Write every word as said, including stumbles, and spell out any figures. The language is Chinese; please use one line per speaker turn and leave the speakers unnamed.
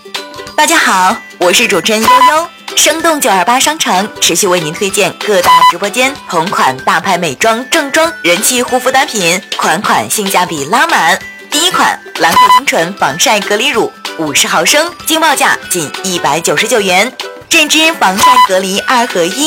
大家好，我是主持人悠悠。生动九二八商城持续为您推荐各大直播间同款大牌美妆正装人气护肤单品，款款性价比拉满。第一款兰蔻精纯防晒隔离乳五十毫升，经报价仅一百九十九元，认知防晒隔离二合一。